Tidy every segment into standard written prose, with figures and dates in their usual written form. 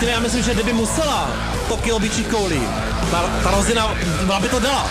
respektive já myslím, že kdyby musela to kilo bičí koulí, ta rozina, ona by to dala.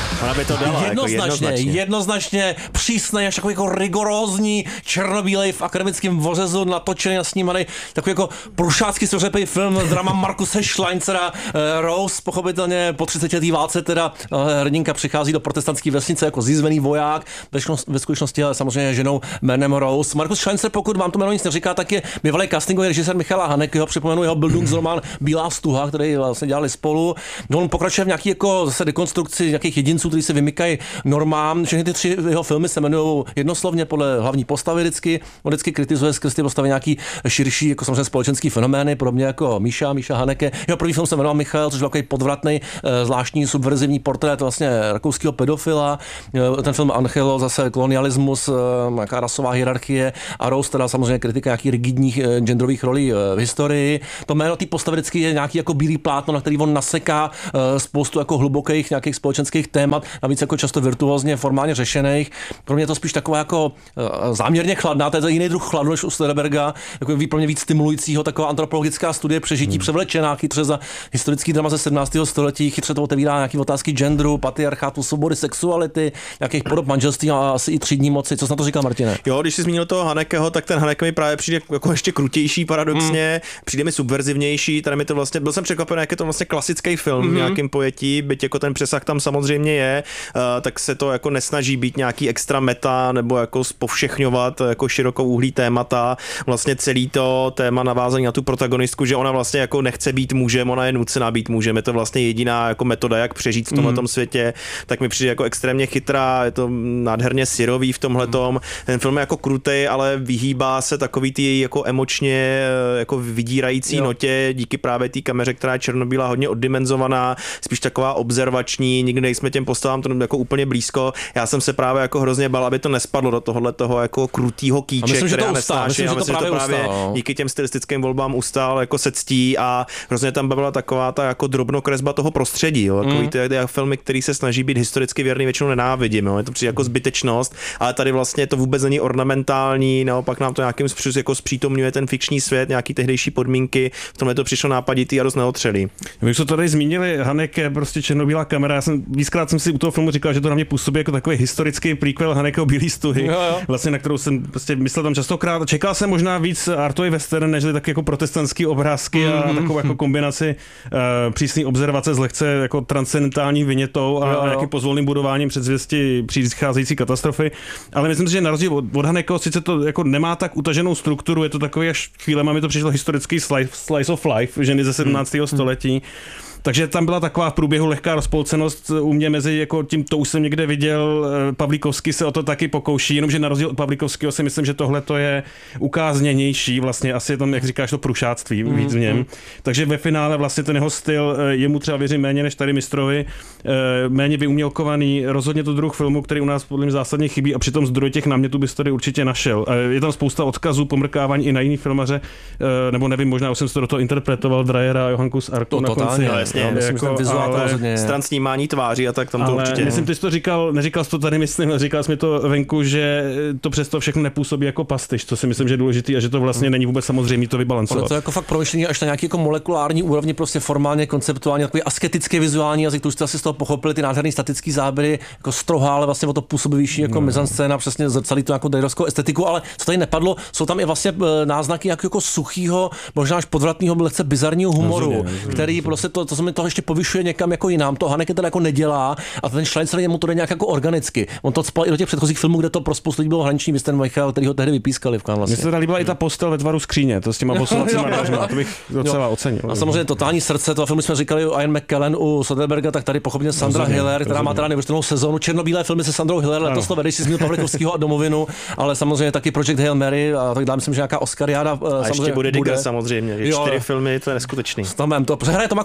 Jednoznačně přísnej, až takový jako rigorózní, černobílej v akademickém vořezu, natočený a snímaný, takový jako prušácký sořepej film, drama Markuse Schleinzera, Rose, pochopitelně po 30. válce teda hrdinka přichází do protestantské vesnice jako zízvený voják, ve skutečnosti ale samozřejmě ženou jménem Rose. Markus Schleinzer, pokud vám to jméno nic neříká, tak je bývalý castingový režisér Michala Hanekeho, připomenu jeho Bildungsroman Bílá stuha, který vlastně dělali spolu. On pokračuje v nějaký jako zase dekonstrukci nějakých jedinců, kteří se vymykají normám. Všechny ty 3 jeho filmy se jmenují jednoslovně podle hlavní postavy vždycky. On vždycky kritizuje skrz ty postavy nějaký širší, jako samozřejmě společenský fenomény, podobně jako Míša Haneke. Jeho první film se jmenoval Michal, což byl takový podvratný, zvláštní subverzivní portrét vlastně rakouského pedofila. Ten film Angelo zase kolonialismus, nějaká rasová hierarchie a Rose teda samozřejmě kritika nějakých rigidních genderových rolí v historii. To jméno té postavy vždycky je nějaký jako bílý plátno, na který on naseká spoustu jako hlubokých nějakých společenských témat, navíc jako často virtuózně formálně řešených. Pro mě je to spíš taková jako záměrně chladná, to je jiný druh chladu než u Soderberga, jako pro mě víc stimulujícího, taková antropologická studie přežití převlečená, chytře za historický drama ze 17. století, chytře to otevírá nějaké otázky genderu, patriarchátu, svobody, sexuality, nějakých podob manželství a asi i třídní moci. Co jsi na to říkal, Martine? Jo, když jsi zmínil toho Hanekeho, tak ten Haneke mi právě přijde jako ještě krutější paradoxně, přijde mi subverzivnější, tady mi to vlastně, byl jsem překvapený, jak je to vlastně klasický film v nějakém pojetí, byť jako ten přesah tam samozřejmě je, tak se to jako nesnaží být nějaký extra meta nebo jako povšechňovat jako širokouhlý témata. Vlastně celý to téma navázaný na tu protagonistku, že ona vlastně jako nechce být mužem, ona je nucená být mužem. Je to vlastně jediná jako metoda, jak přežít v tomhletom světě. Tak mi přijde jako extrémně chytrá, je to nádherně syrový v tomhletom. Ten film je jako krutej, ale vyhýbá se takový ty jako emočně jako vydírající notě díky právě té kameře, která je černobílá, hodně oddimenzovaná, spíš taková observační, nikdy nejsme těm postavám to jako úplně blízko. Já jsem se právě jako hrozně bál, aby to nespadlo do tohohle toho jako krutýho kýče, které já nesnáším. A myslím, že to právě díky těm stylistickým volbám ustál jako se ctí a hrozně tam bavila taková ta jako drobnokresba toho prostředí, jo. Takový ty filmy, který se snaží být historicky věrný, většinou nenávidím, jo. Je to přijde jako zbytečnost, ale tady vlastně to vůbec není ornamentální, naopak nám to nějakým způsobem jako zpřítomňuje ten fikční svět, nějaký tehdejší podmínky, v tomhle to přišlo nápaditý a dost neotřelý. My jsme to tady zmínili, Haneke, prostě černobílá kamera, já jsem víckrát jsem si u toho filmu říkal, že to na mě působí jako takový historický prequel Hanekeho Bílý stuhy, vlastně na kterou jsem prostě myslel tam častokrát. Čekal jsem možná víc artový western, než tak jako protestantský obrázky a takovou jako kombinaci přísný observace s lehce jako transcendentální vinětou a nějakým pozvolným budováním předzvěsti přicházející katastrofy. Ale myslím si, že na rozdíl od Hanekeho sice to jako nemá tak utaženou strukturu, je to takový až chvílema mi to přišlo historický slice of life ženy ze 17. století. Takže tam byla taková v průběhu lehká rozpolcenost u mě mezi jako tím, to už jsem někde viděl, Pavlíkovský se o to taky pokouší, jenomže na rozdíl od Pavlíkovského si myslím, že tohle to je ukázněnější, vlastně asi je tam, jak říkáš, to prušáctví víc v něm. Takže ve finále vlastně ten jeho styl, jemu třeba věřím méně než tady mistrovi, méně vyumělkovaný, rozhodně to druh filmu, který u nás podle mě zásadně chybí a přitom zdroj těch námětů bys tady určitě našel. Je tam spousta odkazů, pomrkávání i na jiný filmaře, nebo nevím, možná už jsem si to do toho interpretoval, Dreyera a Johankus Arku na konci. Jasně, myslím, že ten vizuál rozhodně stran snímání tváří a tak tam to určitě. Myslím, ty jsi to říkal, neříkal jsi to tady, myslím, říkal jsi mi to venku, že to přesto všechno nepůsobí jako pastiš, co si myslím, že je důležitý a že to vlastně není vůbec samozřejmě to vybalancovat. To je jako fakt promyšlení až na nějaký jako molekulární úrovni, prostě formálně, konceptuálně, takový asketický vizuální jazyk, to už jste asi z toho pochopili, ty nádherný statický záběry, jako strohá, ale vlastně o to působivější jako mizanscéna, přesně zrcadlí to jako dejrovskou estetiku, ale co tady nepadlo, jsou tam i vlastně náznaky jako suchýho, možná až podvratného, lehce bizarního humoru, který prostě to se mi toho ještě povyšuje někam jako jinam. To Haneke teda jako nedělá a ten Schleinzer mu to jde nějak jako organicky. On to spal i do těch předchozích filmů, kde to pro spoustu lidí bylo hraniční, vy ten Michal, který ho tehdy vypískali v Cannes vlastně. Mně se tady líbila i ta postel ve tvaru skříně, to s těma posunovacíma dveřma, to bych docela ocenil. A samozřejmě totální srdce, toho filmu jsme říkali u Ian McKellen, u Soderberga, tak tady pochopně Sandra Hiller, která má teda neuvěřitelnou sezónu, černobílé filmy se Sandrou Hiller, letos to vedeš si zmínil Pavlikovského a Domovinu, ale samozřejmě taky Project Hail Mary a tak dále, myslím, že nějaká Oscariáda samozřejmě bude. Samozřejmě, 4 filmy, to je neskutečný. Tam to přehraje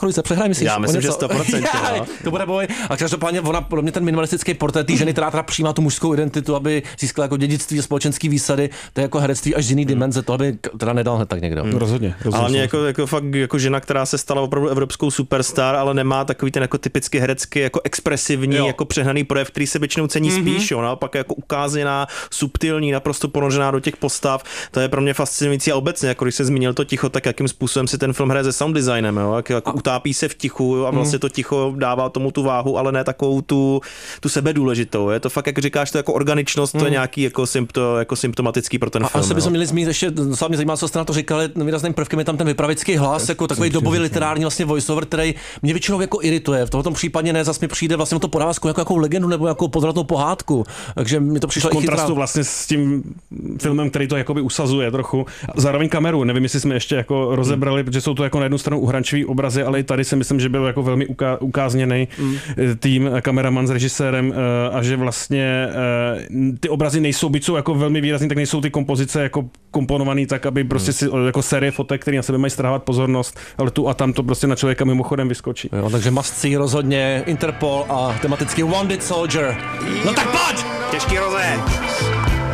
myslíš? Já myslím, že 100%. No. To bude boj. A každopádně ona pro mě ten minimalistický portrét té ženy, která teda přijímá tu mužskou identitu, aby získala jako dědictví a společenský výsady, to je jako herectví až z jiný dimenze, to by teda nedal hned tak někdo. Rozhodně. Ale mě jako fakt jako žena, která se stala opravdu evropskou superstar, ale nemá takový ten jako typicky herecky jako expresivní, jako přehnaný projev, který se většinou cení spíš, jo, naopak jako ukázaná, subtilní, naprosto ponořená do těch postav. To je pro mě fascinující a obecně, jako když se zmínil to ticho, tak jakým způsobem si ten film hraje se sound designem, jo, jako utápí se v tichu a vlastně to ticho dává tomu tu váhu, ale ne takovou tu sebedůležitou. Je to fakt, jak říkáš, to jako organičnost, to je nějaký jako symptomatický pro ten film. A se bychom měli zmínit ještě, docela mě zajímá, co jste na to říkali, výrazným prvkem je tam ten vypravěcký hlas, jako takový dobový literární vlastně voiceover, který mě většinou jako irituje. V tomto případě ne, zase mi přijde vlastně to podává jako legendu nebo jako podvratnou pohádku. Takže mi to přišlo v kontrastu vlastně s tím filmem, který to jakoby usazuje trochu. Zároveň kameru, nevím, jestli jsme ještě jako rozebrali, protože jsou to jako na jednu stranu uhrančivý obrazy, ale i tady si myslím, že byl jako velmi ukázněný tým, kameraman s režisérem a že vlastně ty obrazy nejsou, byť jsou jako velmi výrazný, tak nejsou ty kompozice jako komponovaný tak, aby prostě si jako série fotek, které na sebe mají strhávat pozornost, ale tu a tam to prostě na člověka mimochodem vyskočí. Jo, takže must see rozhodně Interpol a tematický Wounded Soldier. No tak pojď! Těžký roze!